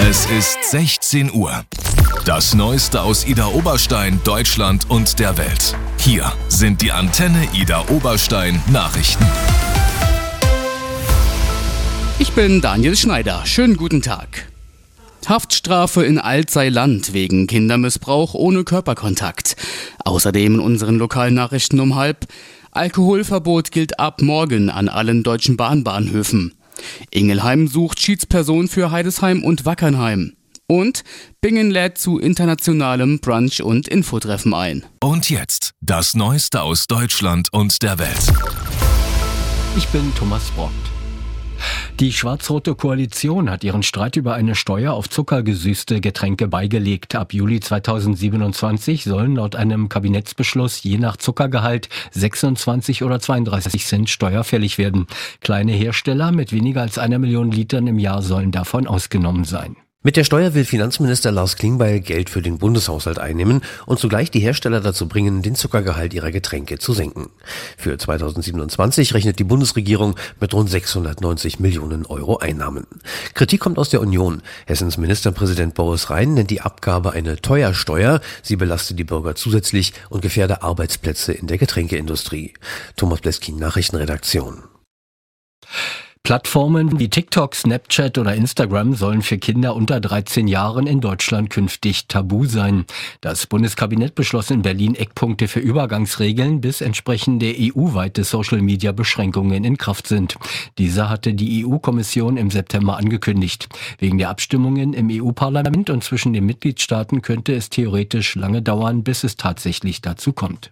Es ist 16 Uhr. Das Neueste aus Idar-Oberstein, Deutschland und der Welt. Hier sind die Antenne Idar-Oberstein Nachrichten. Ich bin Daniel Schneider. Schönen guten Tag. Haftstrafe in Alzey-Land wegen Kindermissbrauch ohne Körperkontakt. Außerdem in unseren Lokalnachrichten um 12:30. Alkoholverbot gilt ab morgen an allen deutschen Bahnhöfen. Ingelheim sucht Schiedsperson für Heidesheim und Wackernheim. Und Bingen lädt zu internationalem Brunch- und Infotreffen ein. Und jetzt das Neueste aus Deutschland und der Welt. Ich bin Thomas Brockt. Die schwarz-rote Koalition hat ihren Streit über eine Steuer auf zuckergesüßte Getränke beigelegt. Ab Juli 2027 sollen laut einem Kabinettsbeschluss je nach Zuckergehalt 26 oder 32 Cent steuerfällig werden. Kleine Hersteller mit weniger als 1 Million Litern im Jahr sollen davon ausgenommen sein. Mit der Steuer will Finanzminister Lars Klingbeil Geld für den Bundeshaushalt einnehmen und zugleich die Hersteller dazu bringen, den Zuckergehalt ihrer Getränke zu senken. Für 2027 rechnet die Bundesregierung mit rund 690 Millionen Euro Einnahmen. Kritik kommt aus der Union. Hessens Ministerpräsident Boris Rhein nennt die Abgabe eine Teuersteuer. Sie belastet die Bürger zusätzlich und gefährde Arbeitsplätze in der Getränkeindustrie. Thomas Bleskin, Nachrichtenredaktion. Plattformen wie TikTok, Snapchat oder Instagram sollen für Kinder unter 13 Jahren in Deutschland künftig tabu sein. Das Bundeskabinett beschloss in Berlin Eckpunkte für Übergangsregeln, bis entsprechende EU-weite Social-Media-Beschränkungen in Kraft sind. Diese hatte die EU-Kommission im September angekündigt. Wegen der Abstimmungen im EU-Parlament und zwischen den Mitgliedstaaten könnte es theoretisch lange dauern, bis es tatsächlich dazu kommt.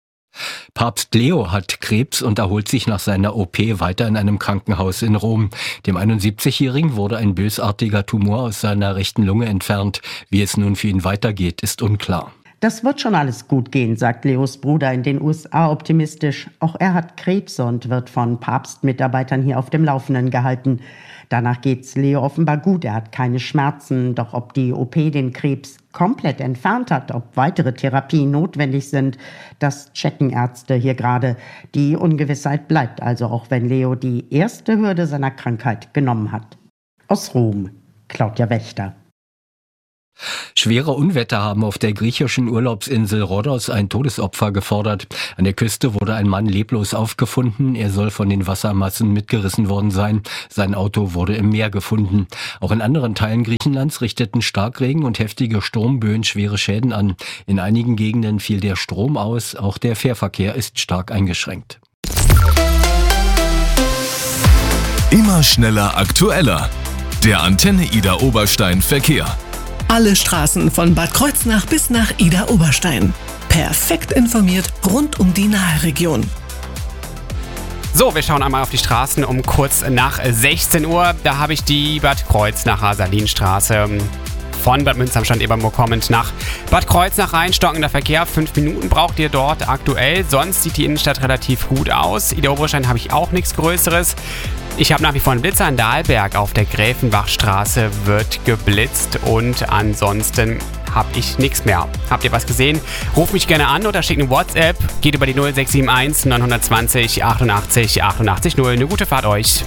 Papst Leo hat Krebs und erholt sich nach seiner OP weiter in einem Krankenhaus in Rom. Dem 71-Jährigen wurde ein bösartiger Tumor aus seiner rechten Lunge entfernt. Wie es nun für ihn weitergeht, ist unklar. Das wird schon alles gut gehen, sagt Leos Bruder in den USA optimistisch. Auch er hat Krebs und wird von Papstmitarbeitern hier auf dem Laufenden gehalten. Danach geht's Leo offenbar gut, er hat keine Schmerzen. Doch ob die OP den Krebs komplett entfernt hat, ob weitere Therapien notwendig sind, das checken Ärzte hier gerade. Die Ungewissheit bleibt also, auch wenn Leo die erste Hürde seiner Krankheit genommen hat. Aus Rom, Claudia Wächter. Schwere Unwetter haben auf der griechischen Urlaubsinsel Rhodos ein Todesopfer gefordert. An der Küste wurde ein Mann leblos aufgefunden. Er soll von den Wassermassen mitgerissen worden sein. Sein Auto wurde im Meer gefunden. Auch in anderen Teilen Griechenlands richteten Starkregen und heftige Sturmböen schwere Schäden an. In einigen Gegenden fiel der Strom aus. Auch der Fährverkehr ist stark eingeschränkt. Immer schneller, aktueller. Der Antenne Idar-Oberstein Verkehr. Alle Straßen von Bad Kreuznach bis nach Idar-Oberstein. Perfekt informiert rund um die Nahregion. So, wir schauen einmal auf die Straßen um kurz nach 16 Uhr. Da habe ich die Bad Kreuznacher Salinstraße von Bad Münster-am-Stand-Ebernburg kommend nach Bad Kreuznach rein. Stockender Verkehr, 5 Minuten braucht ihr dort aktuell. Sonst sieht die Innenstadt relativ gut aus. Idar-Oberstein habe ich auch nichts Größeres. Ich habe nach wie vor einen Blitzer in Dahlberg. Auf der Gräfenbachstraße wird geblitzt und ansonsten habe ich nichts mehr. Habt ihr was gesehen? Ruft mich gerne an oder schickt eine WhatsApp. Geht über die 0671 920 88 88 0. Eine gute Fahrt euch.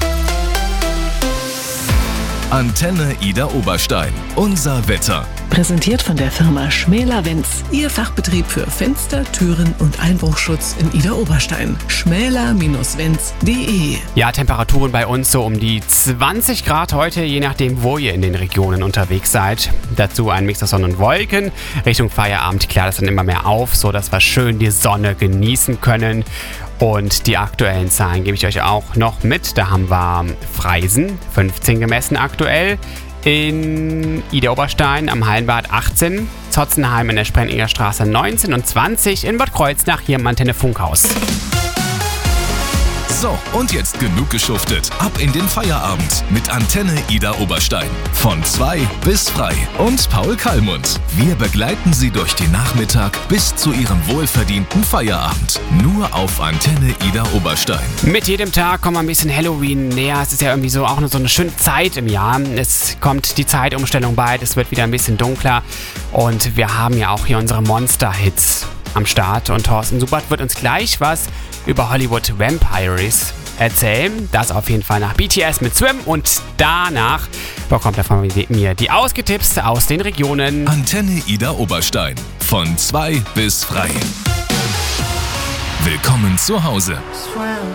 Antenne Idar-Oberstein. Unser Wetter. Präsentiert von der Firma Schmäler-Wenz. Ihr Fachbetrieb für Fenster, Türen und Einbruchschutz in Idar-Oberstein. schmäler-wenz.de. Ja, Temperaturen bei uns so um die 20 Grad heute, je nachdem, wo ihr in den Regionen unterwegs seid. Dazu ein Mix aus Sonne und Wolken. Richtung Feierabend klärt es dann immer mehr auf, so dass wir schön die Sonne genießen können. Und die aktuellen Zahlen gebe ich euch auch noch mit. Da haben wir Freisen, 15 gemessen aktuell. In Idar-Oberstein am Hallenbad 18. Zotzenheim in der Spreninger Straße 19 und 20. In Bad Kreuznach hier im Antenne Funkhaus. So, und jetzt genug geschuftet. Ab in den Feierabend mit Antenne Idar-Oberstein. Von 2 bis frei. Und Paul Kallmund. Wir begleiten Sie durch den Nachmittag bis zu Ihrem wohlverdienten Feierabend. Nur auf Antenne Idar-Oberstein. Mit jedem Tag kommt ein bisschen Halloween näher. Es ist ja irgendwie so auch noch so eine schöne Zeit im Jahr. Es kommt die Zeitumstellung bald. Es wird wieder ein bisschen dunkler. Und wir haben ja auch hier unsere Monster-Hits am Start. Und Thorsten Subert wird uns gleich was über Hollywood Vampires erzählen. Das auf jeden Fall nach BTS mit Swim. Und danach bekommt er von mir die Ausgetipps aus den Regionen. Antenne Ida Oberstein. Von 2 bis frei. Willkommen zu Hause.